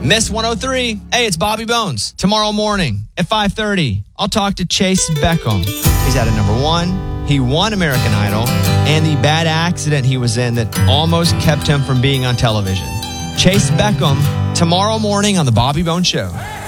Miss 103. Hey, it's Bobby Bones. Tomorrow morning at 5:30, I'll talk to Chase Beckham. He's at a number one. He won American Idol and the bad accident he was in that almost kept him from being on television. Chase Beckham tomorrow morning on the Bobby Bones Show.